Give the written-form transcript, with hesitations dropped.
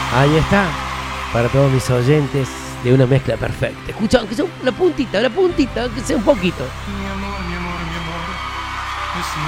Ahí está, para todos mis oyentes de una mezcla perfecta. Escucha, aunque sea la puntita, aunque sea un poquito. Mi amor, mi amor, mi amor.